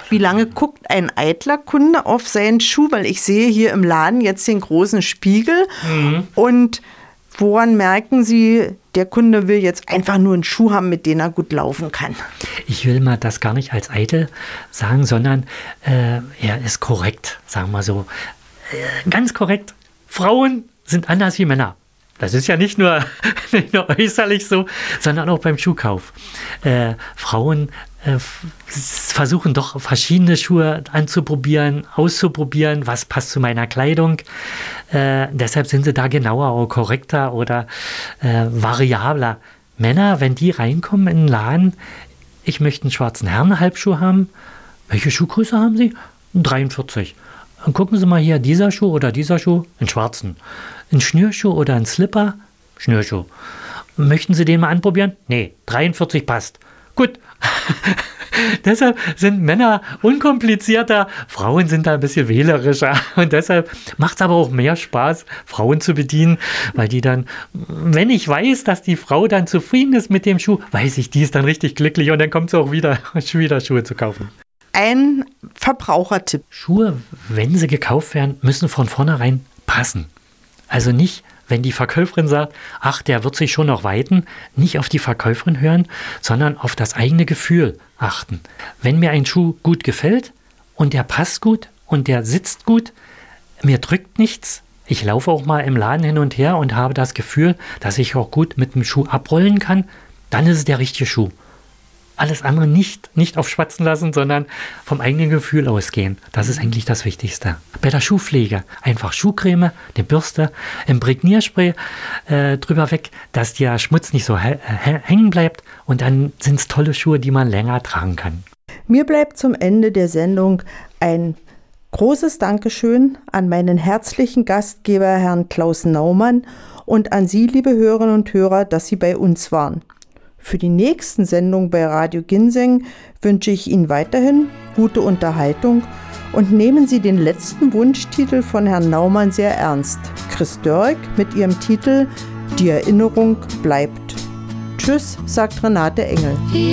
Wie lange guckt ein eitler Kunde auf seinen Schuh? Weil ich sehe hier im Laden jetzt den großen Spiegel. Und woran merken Sie, der Kunde will jetzt einfach nur einen Schuh haben, mit dem er gut laufen kann? Ich will mal das gar nicht als eitel sagen, sondern er ist korrekt, sagen wir so. Ganz korrekt. Frauen sind anders wie Männer. Das ist ja nicht nur äußerlich so, sondern auch beim Schuhkauf. Frauen versuchen doch verschiedene Schuhe anzuprobieren, auszuprobieren, was passt zu meiner Kleidung. Deshalb sind sie da genauer oder korrekter oder variabler. Männer, wenn die reinkommen in den Laden, ich möchte einen schwarzen Herrenhalbschuh haben. Welche Schuhgröße haben Sie? 43. Dann gucken Sie mal hier, dieser Schuh oder dieser Schuh, einen schwarzen. Ein Schnürschuh oder ein Slipper? Schnürschuh. Möchten Sie den mal anprobieren? Nee, 43 passt. Gut. Deshalb sind Männer unkomplizierter, Frauen sind da ein bisschen wählerischer. Und deshalb macht es aber auch mehr Spaß, Frauen zu bedienen, weil die dann, wenn ich weiß, dass die Frau dann zufrieden ist mit dem Schuh, weiß ich, die ist dann richtig glücklich und dann kommt sie auch wieder Schuhe zu kaufen. Ein Verbrauchertipp. Schuhe, wenn sie gekauft werden, müssen von vornherein passen. Also nicht, wenn die Verkäuferin sagt, ach, der wird sich schon noch weiten, nicht auf die Verkäuferin hören, sondern auf das eigene Gefühl achten. Wenn mir ein Schuh gut gefällt und der passt gut und der sitzt gut, mir drückt nichts, ich laufe auch mal im Laden hin und her und habe das Gefühl, dass ich auch gut mit dem Schuh abrollen kann, dann ist es der richtige Schuh. Alles andere nicht aufschwatzen lassen, sondern vom eigenen Gefühl ausgehen. Das ist eigentlich das Wichtigste. Bei der Schuhpflege einfach Schuhcreme, eine Bürste, ein Prägnierspray drüber weg, dass der Schmutz nicht so hängen bleibt. Und dann sind es tolle Schuhe, die man länger tragen kann. Mir bleibt zum Ende der Sendung ein großes Dankeschön an meinen herzlichen Gastgeber, Herrn Klaus Naumann, und an Sie, liebe Hörerinnen und Hörer, dass Sie bei uns waren. Für die nächsten Sendungen bei Radio Ginseng wünsche ich Ihnen weiterhin gute Unterhaltung und nehmen Sie den letzten Wunschtitel von Herrn Naumann sehr ernst. Chris Dörk mit ihrem Titel Die Erinnerung bleibt. Tschüss, sagt Renate Engel.